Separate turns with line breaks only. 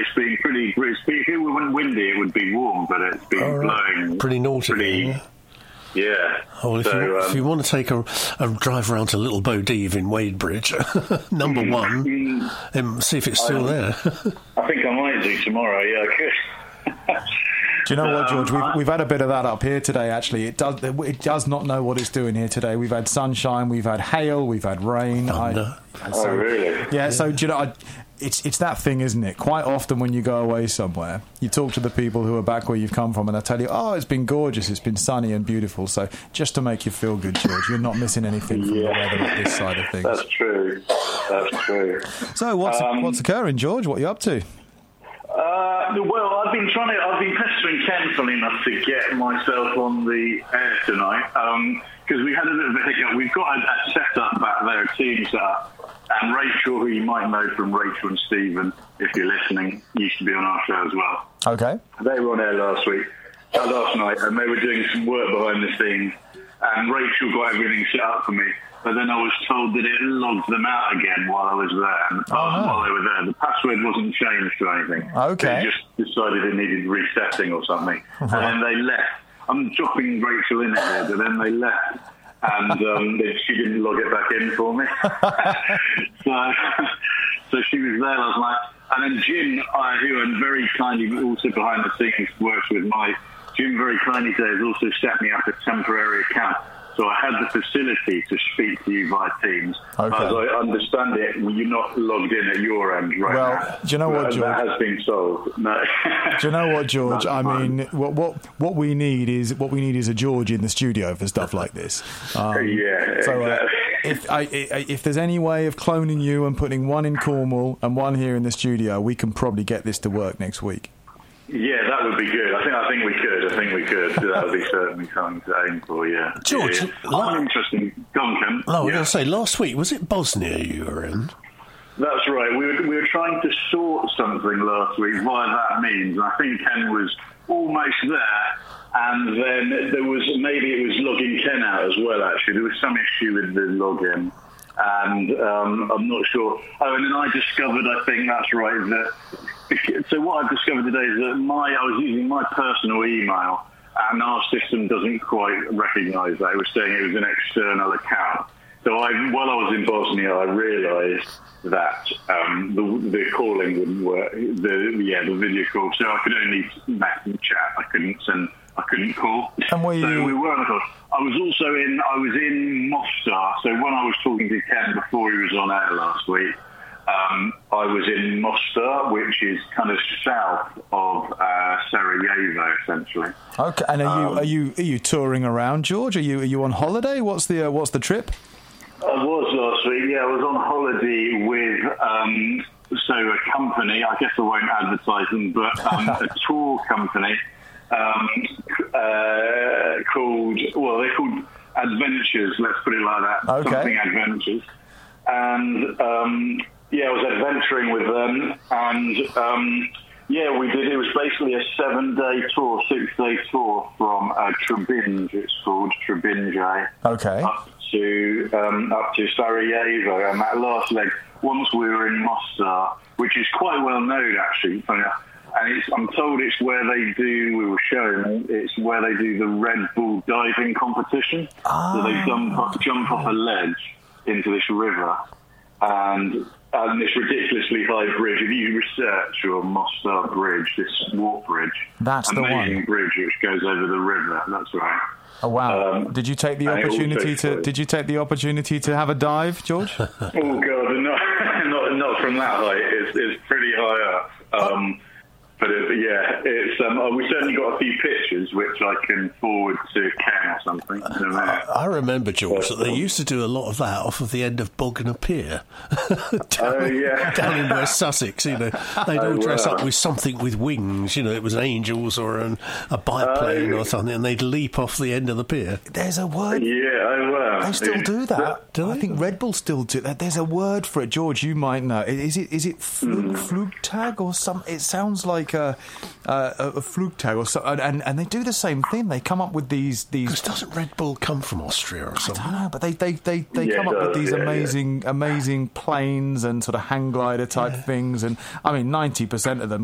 it's been if it were windy, it would be warm, but it's been blowing
pretty naughty.
Yeah.
Oh, well, if you want to take a drive around to Little Bowdeve in Wadebridge, number one, and see if it's still there.
I think I might do tomorrow. Yeah, I could.
Do you know what, George? We've had a bit of that up here today. Actually, it does not know what it's doing here today. We've had sunshine, we've had hail, we've had rain.
Really?
Yeah. So do you know? It's that thing, isn't it? Quite often when you go away somewhere, you talk to the people who are back where you've come from, and they tell you, "Oh, it's been gorgeous, it's been sunny and beautiful." So just to make you feel good, George, you're not missing anything from the weather at this side of things.
That's true.
So what's occurring, George? What are you up to?
Well, I've been pestering Ken, funny enough, to get myself on the air tonight, because we had a bit of a hiccup. We've got a setup back there, a team setup, and Rachel, who you might know from Rachel and Stephen, if you're listening, used to be on our show as well.
Okay.
They were on air last night, and they were doing some work behind the scenes, and Rachel got everything set up for me. But then I was told that it logged them out again while I was there. While they were there, the password wasn't changed or anything.
Okay.
They just decided it needed resetting or something. And then they left. I'm dropping Rachel in here, but then they left. And she didn't log it back in for me. So she was there last night. And then Jim, who I'm very kindly, also behind the scenes, works with Mike, Jim very kindly today has also set me up a temporary account. So I had the facility to speak to you via Teams.
Okay.
As I understand it, you're not logged in at your end right now.
Well, do you know what, George?
That has been solved. No.
Do you know what, George? I mean, what we need is a George in the studio for stuff like this.
So
if there's any way of cloning you and putting one in Cornwall and one here in the studio, we can probably get this to work next week.
Yeah, that would be good. I think we could. That would be certainly something to aim for, yeah.
George,
interesting. Go on, Ken.
I was going to say, last week, was it Bosnia you were in?
That's right. We were trying to sort something last week via that means. I think Ken was almost there, and then maybe it was logging Ken out as well, actually. There was some issue with the login. And I'm not sure. Oh, and then I discovered, I think that's right, so what I've discovered today is that I was using my personal email, and our system doesn't quite recognise that. It was saying it was an external account. So while I was in Bosnia, I realised that the calling wouldn't work, the video call. So I could only chat. I couldn't call.
And
we were on a call. I was in Mostar. So when I was talking to Ken before he was on air last week, I was in Mostar, which is kind of south of Sarajevo, essentially.
Okay, and are you touring around, George? Are you on holiday? What's the trip?
I was last week. Yeah, I was on holiday with a company. I guess I won't advertise them, but a tour company they're called Adventures. Let's put it like that.
Okay.
Something Adventures, and. I was adventuring with them, and we did. It was basically a 6-day tour from Trebinje. It's called Trebinje.
Okay.
Up to Sarajevo, and that last leg. Once we were in Mostar, which is quite well known actually, and I'm told it's where they do. We were shown it's where they do the Red Bull diving competition. So they jump off a ledge into this river, and this ridiculously high bridge. If you research your Mostar Bridge, this walk bridge,
that's the one.
Amazing bridge which goes over the river. That's right.
Oh wow! Did you take the opportunity to have a dive, George?
Oh God, not from that height. It's pretty high up. But we certainly got a few pictures which I can forward to Ken or something.
I remember, George, that they used to do a lot of that off of the end of Bognor Pier. Down in West Sussex, they'd all dress up with something with wings, it was angels or a biplane or something, and they'd leap off the end of the pier.
There's a word. They still do that. Do they? I think Red Bull still do that. There's a word for it, George. You might know. Is it Flugtag or something? It sounds like a Flugtag or something. And they do the same thing. They come up with these. Because
doesn't Red Bull come from Austria or something?
I don't know, but they come up with these amazing planes and sort of hang glider type things. And I mean, 90% of them